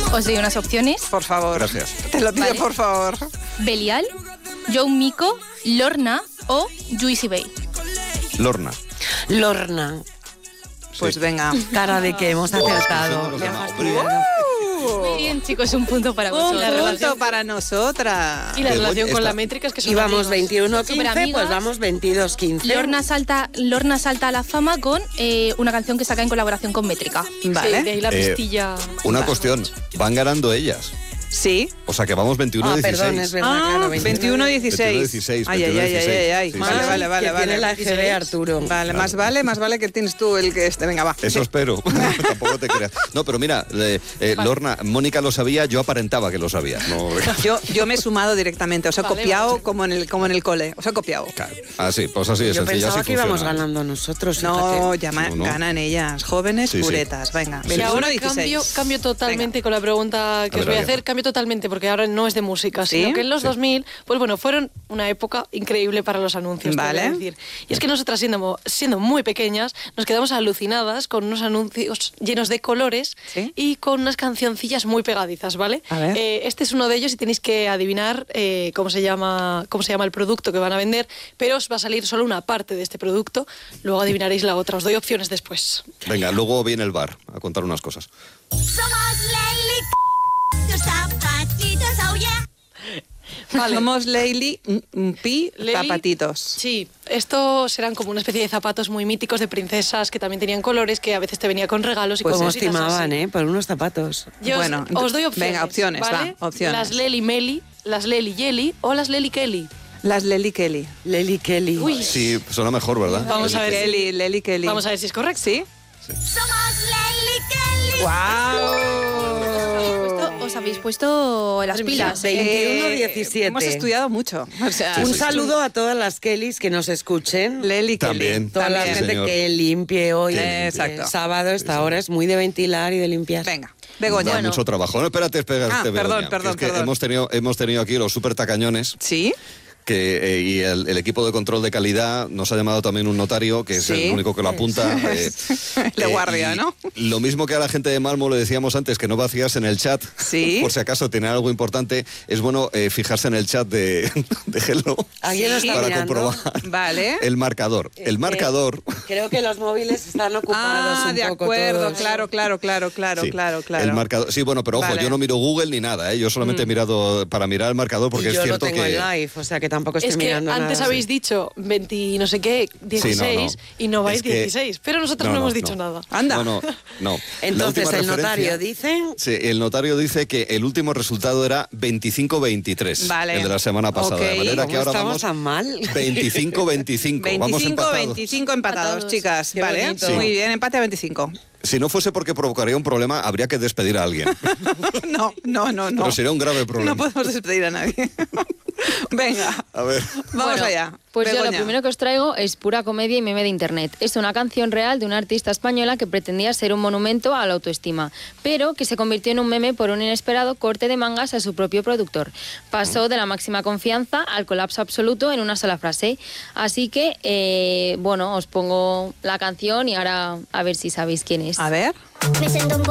Os doy unas opciones. Por favor. Gracias. Te lo pido, Vale. por favor. Belial, Joe Miko, Lorna o Juicy Bay. Lorna. Lorna. Pues Sí. venga. Cara de que hemos acertado. Los Me ha demás. fastidiado. Muy bien, chicos, un punto para Un vosotros. punto para nosotras. Y la Pero relación con esta- la métrica es que son Íbamos amigos. 21-15, Superamigas. pues vamos 22-15. Lorna salta a la fama con una canción que saca en colaboración con Métrica. Sí, de Vale. ahí la pistilla. Una cuestión, van ganando ellas. Sí. O sea que vamos 21-16. Perdón, es verdad, claro. 21-16. 21-16, Ay, ay, ay, ay, ay. sí, Vale, sí, vale, sí. vale, Que vale. tiene la EGB, Arturo. Vale, más vale que tienes tú el que este. Venga, va. Eso espero. Tampoco te creas. No, pero mira, Lorna, Mónica lo sabía, yo aparentaba que lo sabía. No, Yo me he sumado directamente, os he Vale, copiado vale. como en el cole, os he copiado. claro. Así, pues así de Yo sencillo, pensaba así que íbamos funciona. ganando nosotros. No, fíjate. No. ganan ellas, jóvenes Sí, sí. puretas. Venga, Sí, Y ahora 21-16. cambio totalmente con la pregunta que A os ver, voy a a ver. hacer, cambio totalmente porque ahora no es de música, ¿Sí? sino que en los Sí. 2000, pues bueno, fueron una época increíble para los anuncios, te voy a Vale. decir. Y es que nosotras siendo muy pequeñas, nos quedamos alucinadas con unos anuncios llenos de colores ¿Sí? y con unas cancioncillas muy pegadizas, ¿vale? A ver. Este es uno de ellos y tenéis que adivinar cómo se llama el producto que van a vender, pero os va a salir solo una parte de este producto, luego adivinaréis la otra. Os doy opciones después. Venga, luego viene el bar a contar unas cosas. Somos Lely, tus zapatitos, oh yeah. Vale. Somos Leili, Pi, Lely, zapatitos. Sí, estos eran como una especie de zapatos muy míticos de princesas que también tenían colores, que a veces te venía con regalos y Pues cosas. nos timaban, por unos zapatos. Yo Bueno, os doy opciones. venga, opciones, ¿vale? va, opciones. Las Lely Meli, las Lely Jelly o las Lely Kelly. Las Lely Kelly. Lely Kelly. Uy. Sí, suena mejor, ¿verdad? Vamos a ver. Kelly, Lely Kelly. Vamos a ver si es correcto. ¿Sí? Somos Lely Kelly. ¡Wow! Os habéis puesto las pilas. 21-17. Hemos estudiado mucho. O sea, Sí, Un sí, saludo a todas las Kellys que nos escuchen. Lely Kelly. También. Toda la Sí, gente señor. que limpie hoy. Que limpie. Exacto. Sábado, esta hora es muy de ventilar y de limpiar. Venga, Begoña. Da mucho trabajo. No, espérate, Ah, Begoña, perdón, que perdón, es que perdón. hemos tenido aquí los súper tacañones. ¿Sí? Y el equipo de control de calidad nos ha llamado también un notario, que es Sí. el único que lo apunta. De guardia, y ¿no? Lo mismo que a la gente de Malmo le decíamos antes, que no vacías en el chat, Sí. por si acaso tiene algo importante, es bueno fijarse en el chat de Hello ¿Alguien lo está para mirando? comprobar Vale. el marcador. El marcador... Creo que los móviles están ocupados Ah, un de poco acuerdo, todos. claro, Sí, claro. El marcador, sí, bueno, pero ojo, Vale. yo no miro Google ni nada, yo solamente he mirado para mirar el marcador porque Y es yo cierto lo tengo que... en live, o sea que tampoco estoy Es que mirando antes nada. habéis dicho 20 y no sé qué, 16 no. y no vais Es que- 16. Pero nosotros no hemos dicho nada. Anda. No. La Entonces última el notario referencia- dice... Sí, el notario dice que el último resultado era 25-23, Vale. el de la semana pasada. Ok. De manera ¿Cómo que ahora estamos vamos tan mal? 25-25. Vamos empatados. 25 empatados, chicas. Qué Vale, bonito. muy bien, empate a 25. Si no fuese porque provocaría un problema, habría que despedir a alguien. No. Pero sería un grave problema. No podemos despedir a nadie. Venga, A ver. vamos Bueno, allá. Pues yo lo Begoña. primero que os traigo es pura comedia y meme de internet. Es una canción real de una artista española que pretendía ser un monumento a la autoestima, pero que se convirtió en un meme por un inesperado corte de mangas a su propio productor. Pasó de la máxima confianza al colapso absoluto en una sola frase. Así que, bueno, os pongo la canción y ahora a ver si sabéis quién es. A ver. Me sento un